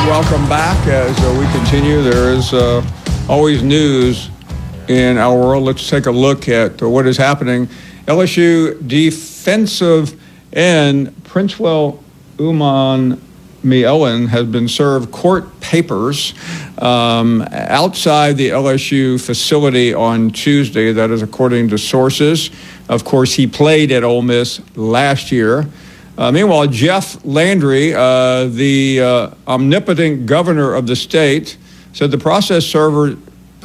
welcome back. As we continue, there is always news in our world. Let's take a look at what is happening. LSU defensive end Princewell Umanmielen has been served court papers outside the LSU facility on Tuesday. That is according to sources. Of course, he played at Ole Miss last year. Meanwhile, Jeff Landry, the omnipotent governor of the state, said the process server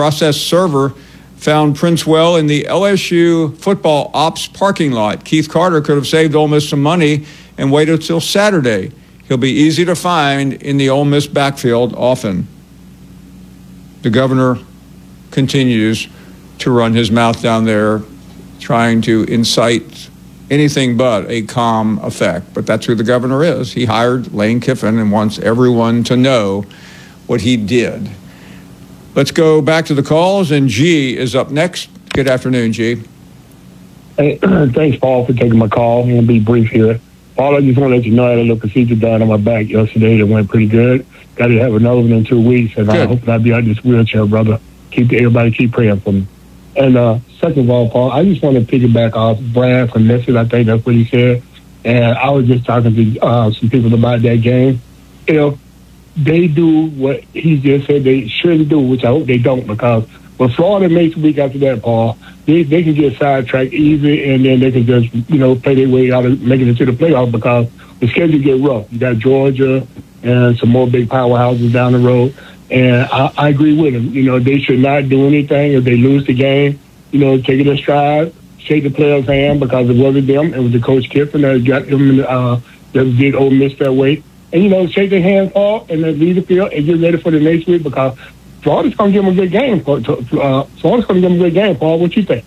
found Princewell in the LSU football ops parking lot. Keith Carter could have saved Ole Miss some money and waited till Saturday. He'll be easy to find in the Ole Miss backfield often. The governor continues to run his mouth down there, trying to incite anything but a calm effect. But that's who the governor is. He hired Lane Kiffin and wants everyone to know what he did. Let's go back to the calls, and G is up next. Good afternoon, G. Hey, thanks, Paul, for taking my call. I'm going to be brief here. Paul, I just want to let you know I had a little procedure done on my back yesterday that went pretty good. Got to have another one in 2 weeks, and I hope I'll be out of this wheelchair, brother. Everybody keep praying for me. And second of all, Paul, I just want to piggyback off Brad from Memphis. I think that's what he said. And I was just talking to some people about that game. If they do what he just said they shouldn't do, which I hope they don't, because when Florida makes a week after that, Paul, they can get sidetracked easy, and then they can just, play their way out of making it to the playoffs because the schedule get rough. You got Georgia and some more big powerhouses down the road. And I agree with him. They should not do anything if they lose the game. Take it in stride, shake the players' hand because it wasn't them. It was the Coach Kiffin that got them that did Ole Miss that way. And, shake their hand, Paul, and then leave the field and get ready for the next week because Florida's going to give them a good game. Florida's going to give them a good game, Paul. What you think?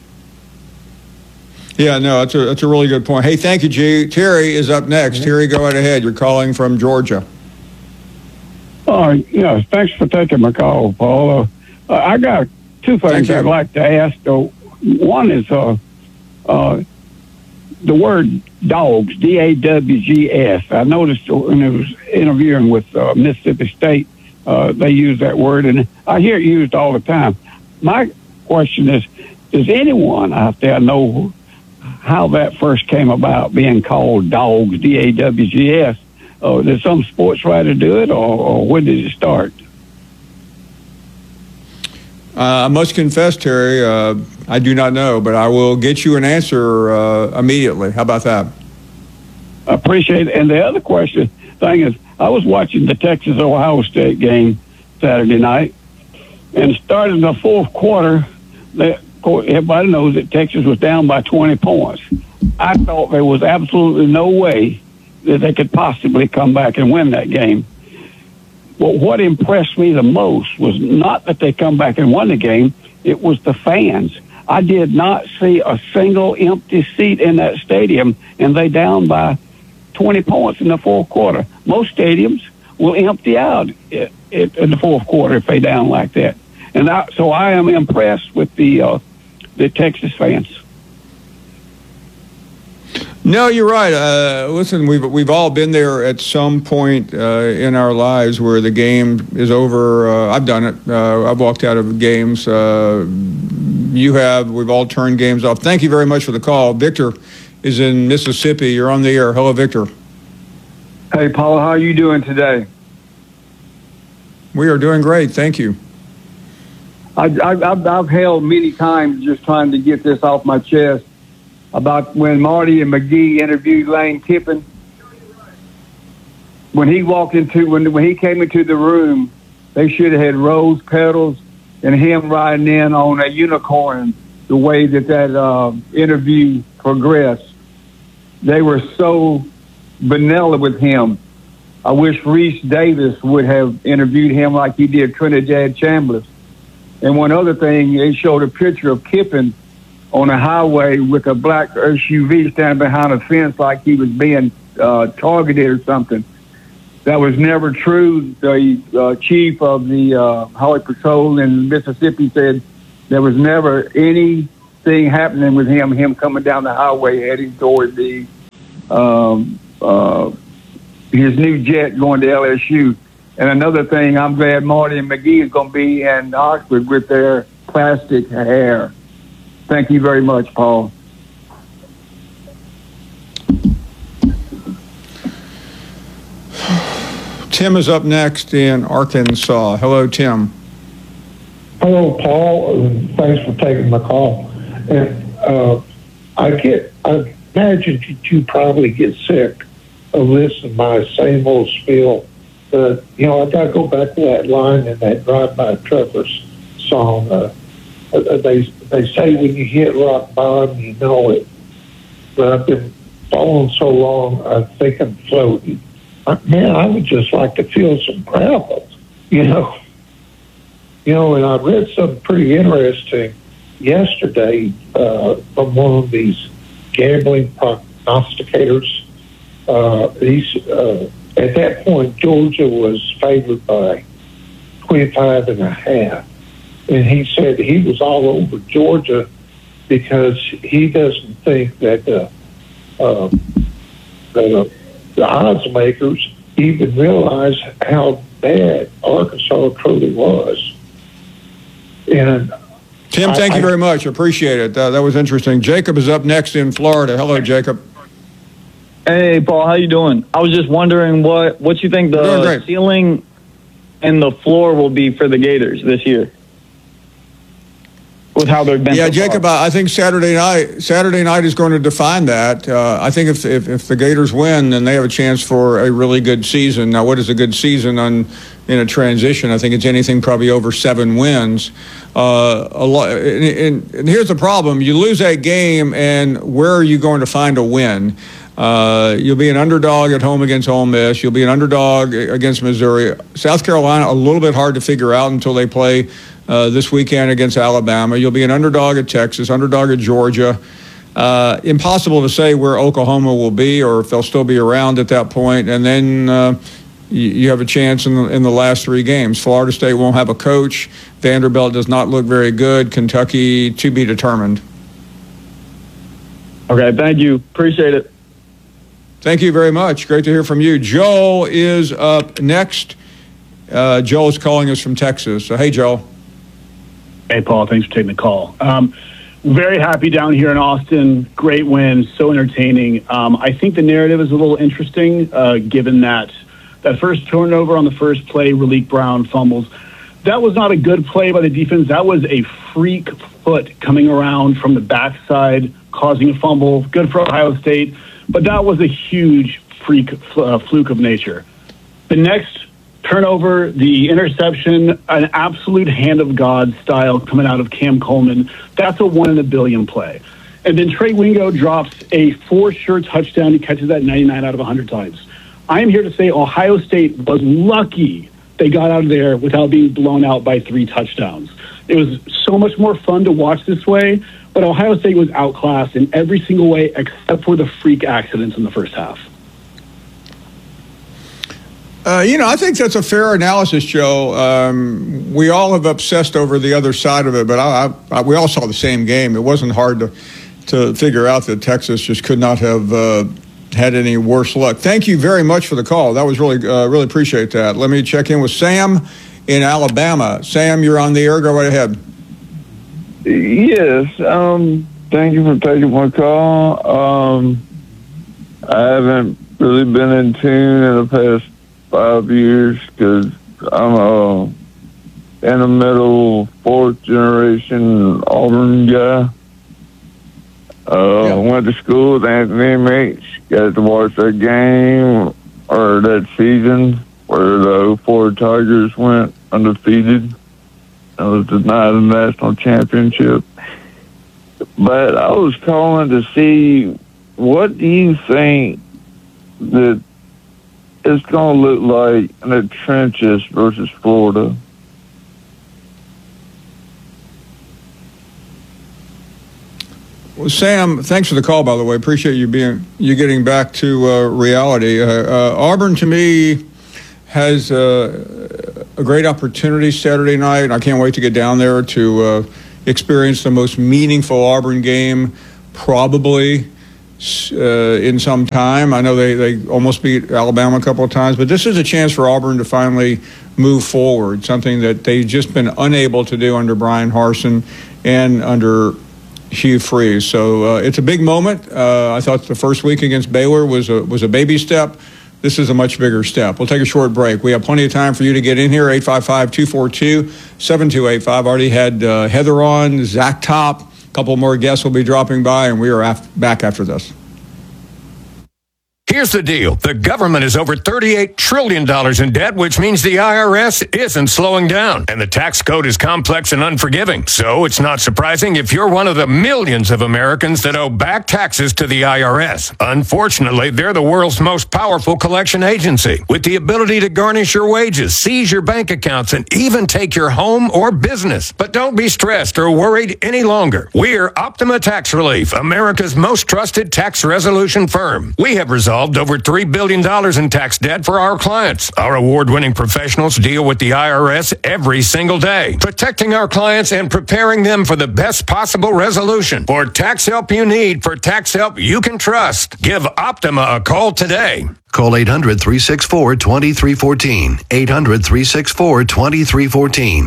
Yeah, no, that's a really good point. Hey, thank you, G. Terry is up next. Mm-hmm. Terry, go right ahead. You're calling from Georgia. Thanks for taking my call, Paul. I got two things I'd like to ask. One is the word dogs, D-A-W-G-S. I noticed when I was interviewing with Mississippi State, they use that word, and I hear it used all the time. My question is, does anyone out there know how that first came about, being called dogs, D-A-W-G-S? Did some sports writer do it, or when did it start? I must confess, Terry, I do not know, but I will get you an answer immediately. How about that? I appreciate it. And the other thing is, I was watching the Texas-Ohio State game Saturday night, and starting the fourth quarter, everybody knows that Texas was down by 20 points. I thought there was absolutely no way that they could possibly come back and win that game. But what impressed me the most was not that they come back and won the game, it was the fans. I did not see a single empty seat in that stadium, and they down by 20 points in the fourth quarter. Most stadiums will empty out in the fourth quarter if they down like that. And so I am impressed with the Texas fans. No, you're right. Listen, we've all been there at some point in our lives where the game is over. I've done it. I've walked out of games. You have. We've all turned games off. Thank you very much for the call. Victor is in Mississippi. You're on the air. Hello, Victor. Hey, Paul. How are you doing today? We are doing great. Thank you. I've held many times just trying to get this off my chest about when Marty and McGee interviewed Lane Kiffin. When he when he came into the room, they should have had rose petals and him riding in on a unicorn. The way that interview progressed, they were so vanilla with him. I wish Reese Davis would have interviewed him like he did Trinidad Chambliss. And one other thing, they showed a picture of Kiffin on a highway with a black SUV standing behind a fence like he was being targeted or something. That was never true. The chief of the Highway Patrol in Mississippi said there was never anything happening with him coming down the highway heading toward the his new jet going to LSU. And another thing, I'm glad Marty and McGee is going to be in Oxford with their plastic hair. Thank you very much, Paul. Tim is up next in Arkansas. Hello, Tim. Hello, Paul. Thanks for taking my call. And I imagine that you probably get sick of listening to my same old spiel. But, I got to go back to that line in that Drive-By Truckers song. They say when you hit rock bottom, you know it. But I've been falling so long, I think I'm floating. Man, I would just like to feel some gravel, and I read something pretty interesting yesterday from one of these gambling prognosticators. At that point, Georgia was favored by 25.5, and he said he was all over Georgia because he doesn't think that the odds makers even realize how bad Arkansas truly was. And Tim, thank you very much. Appreciate it. That was interesting. Jacob is up next in Florida. Hello, Jacob. Hey, Paul. How you doing? I was just wondering what you think the ceiling and the floor will be for the Gators this year, with how they've been. Yeah, so Jacob. far. I think Saturday night is going to define that. I think if the Gators win, then they have a chance for a really good season. Now, what is a good season in a transition? I think it's anything probably over 7 wins. And here's the problem: you lose that game, and where are you going to find a win? You'll be an underdog at home against Ole Miss. You'll be an underdog against Missouri. South Carolina, a little bit hard to figure out until they play this weekend against Alabama. You'll be an underdog at Texas, underdog at Georgia. Impossible to say where Oklahoma will be or if they'll still be around at that point. And then you have a chance in the last 3 games. Florida State won't have a coach. Vanderbilt does not look very good. Kentucky, to be determined. Okay, thank you. Appreciate it. Thank you very much. Great to hear from you. Joel is up next. Joel is calling us from Texas. So, hey, Joel. Hey, Paul. Thanks for taking the call. Very happy down here in Austin. Great win. So entertaining. I think the narrative is a little interesting, given that first turnover on the first play, Raleek Brown fumbles. That was not a good play by the defense. That was a freak foot coming around from the backside, causing a fumble. Good for Ohio State. But that was a huge freak fluke of nature. The next turnover, the interception, an absolute hand of God style coming out of Cam Coleman. That's a 1 in a billion play. And then Trey Wingo drops a for-sure touchdown. He catches that 99 out of 100 times. I am here to say Ohio State was lucky they got out of there without being blown out by 3 touchdowns. It was so much more fun to watch this way, but Ohio State was outclassed in every single way except for the freak accidents in the first half. I think that's a fair analysis, Joe. We all have obsessed over the other side of it, but we all saw the same game. It wasn't hard to figure out that Texas just could not have had any worse luck. Thank you very much for the call. That was really appreciate that. Let me check in with Sam in Alabama. Sam, you're on the air. Go right ahead. Yes. Thank you for taking my call. I haven't really been in tune in the past 5 years because I'm in the middle 4th generation Auburn guy. Went to school with Anthony Meach. Got to watch that game or that season where the 04 Tigers went undefeated. It was denied the national championship. But I was calling to see, what do you think that it's going to look like in the trenches versus Florida? Well, Sam, thanks for the call, by the way. Appreciate you getting back to reality. Auburn, to me, has a great opportunity Saturday night. I can't wait to get down there to experience the most meaningful Auburn game probably in some time. I know they almost beat Alabama a couple of times, but this is a chance for Auburn to finally move forward, something that they've just been unable to do under Brian Harsin and under Hugh Freeze. So it's a big moment. I thought the first week against Baylor was a baby step. This is a much bigger step. We'll take a short break. We have plenty of time for you to get in here, 855-242-7285. Already had Heather on, Zach Top. A couple more guests will be dropping by, and we are back after this. Here's the deal. The government is over $38 trillion in debt, which means the IRS isn't slowing down. And the tax code is complex and unforgiving. So it's not surprising if you're one of the millions of Americans that owe back taxes to the IRS. Unfortunately, they're the world's most powerful collection agency, with the ability to garnish your wages, seize your bank accounts, and even take your home or business. But don't be stressed or worried any longer. We're Optima Tax Relief, America's most trusted tax resolution firm. We have resolved over $3 billion in tax debt for our clients. Our award-winning professionals deal with the IRS every single day, protecting our clients and preparing them for the best possible resolution. For tax help you need, for tax help you can trust, give Optima a call today. Call 800-364-2314. 800-364-2314.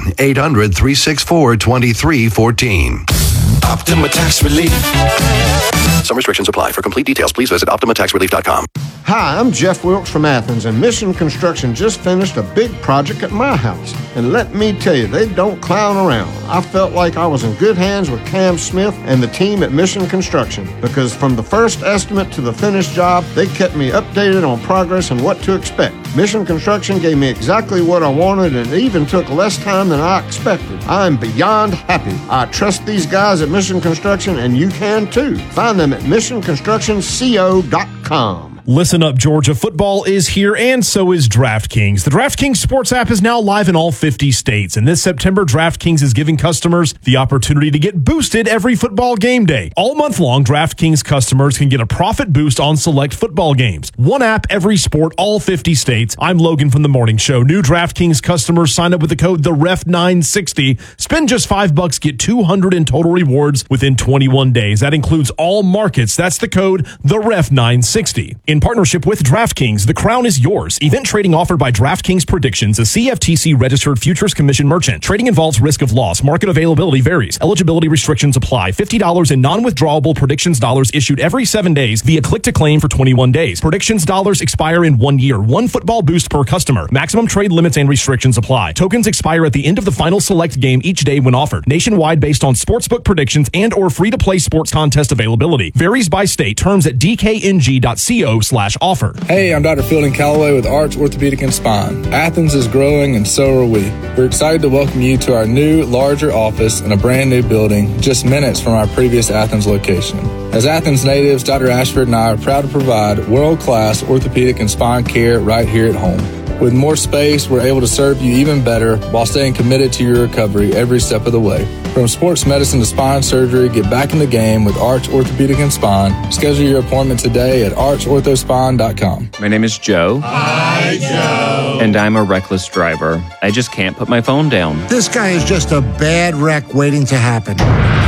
800-364-2314. Optima Tax Relief. Some restrictions apply. For complete details, please visit OptimaTaxRelief.com. Hi, I'm Jeff Wilkes from Athens, and Mission Construction just finished a big project at my house. And let me tell you, they don't clown around. I felt like I was in good hands with Cam Smith and the team at Mission Construction, because from the first estimate to the finished job, they kept me updated on progress and what to expect. Mission Construction gave me exactly what I wanted, and it even took less time than I expected. I'm beyond happy. I trust these guys at Mission Construction, and you can too. Find them at missionconstructionco.com. Listen up, Georgia. Football is here, and so is DraftKings. The DraftKings Sports app is now live in all 50 states, and this September, DraftKings is giving customers the opportunity to get boosted every football game day. All month long, DraftKings customers can get a profit boost on select football games. One app, every sport, all 50 states. I'm Logan from The Morning Show. New DraftKings customers sign up with the code TheRef960. Spend just $5, get $200 in total rewards within 21 days. That includes all markets. That's the code TheRef960. In partnership with DraftKings, the crown is yours. Event trading offered by DraftKings Predictions, a CFTC-registered futures commission merchant. Trading involves risk of loss. Market availability varies. Eligibility restrictions apply. $50 in non-withdrawable Predictions dollars issued every 7 days via click-to-claim for 21 days. Predictions dollars expire in 1 year. One football boost per customer. Maximum trade limits and restrictions apply. Tokens expire at the end of the final select game each day when offered. Nationwide based on sportsbook predictions and or free-to-play sports contest availability. Varies by state. Terms at dkng.co/offer. Hey, I'm Dr. Fielding Calloway with Arch Orthopedic and Spine. Athens is growing and so are we. We're excited to welcome you to our new, larger office in a brand new building just minutes from our previous Athens location. As Athens natives, Dr. Ashford and I are proud to provide world-class orthopedic and spine care right here at home. With more space, we're able to serve you even better while staying committed to your recovery every step of the way. From sports medicine to spine surgery, get back in the game with Arch Orthopedic and Spine. Schedule your appointment today at archorthospine.com. My name is Joe. Hi, Joe. And I'm a reckless driver. I just can't put my phone down. This guy is just a bad wreck waiting to happen.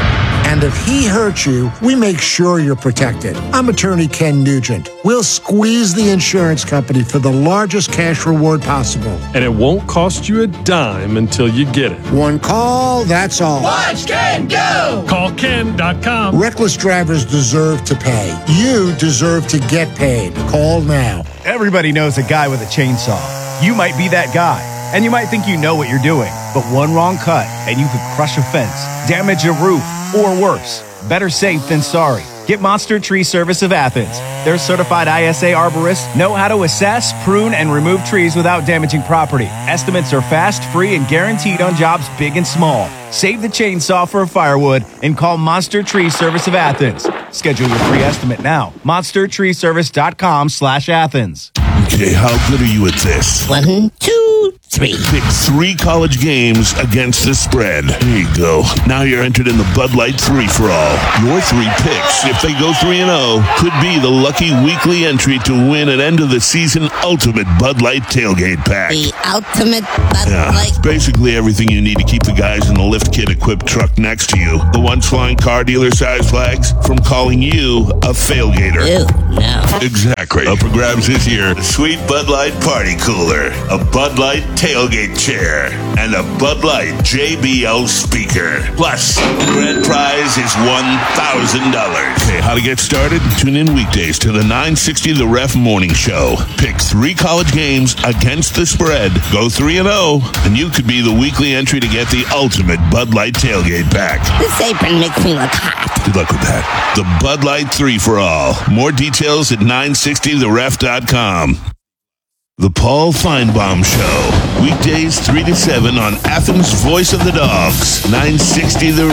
And if he hurts you, we make sure you're protected. I'm attorney Ken Nugent. We'll squeeze the insurance company for the largest cash reward possible. And it won't cost you a dime until you get it. One call, that's all. Watch Ken go! Call Ken.com. Reckless drivers deserve to pay. You deserve to get paid. Call now. Everybody knows a guy with a chainsaw. You might be that guy. And you might think you know what you're doing, but one wrong cut and you could crush a fence, damage a roof, or worse. Better safe than sorry. Get Monster Tree Service of Athens. Their certified ISA arborists know how to assess, prune, and remove trees without damaging property. Estimates are fast, free, and guaranteed on jobs big and small. Save the chainsaw for firewood and call Monster Tree Service of Athens. Schedule your free estimate now. MonsterTreeService.com/Athens. Okay, how good are you at this? 1, 2, 3. Pick 3 college games against the spread. There you go. Now you're entered in the Bud Light 3-for-all. Your 3 picks, if they go 3-0, could be the lucky weekly entry to win an end-of-the-season ultimate Bud Light tailgate pack. The ultimate Bud Light? Basically everything you need to keep the guys in the lift kit-equipped truck next to you, the ones flying car dealer-sized flags, from calling you a failgater. Ew, no. Exactly. Up for grabs this year, a sweet Bud Light party cooler, a Bud Light tailgate chair, and a Bud Light JBL speaker. Plus, the grand prize is $1,000. Okay, how to get started? Tune in weekdays to the 960 The Ref Morning Show. Pick 3 college games against the spread. Go 3-0, and you could be the weekly entry to get the ultimate Bud Light tailgate pack. This apron makes me look hot. Good luck with that. The Bud Light 3-for-all. More details at 960theref.com. The Paul Feinbaum Show. Weekdays 3 to 7 on Athens' Voice of the Dogs. 960 The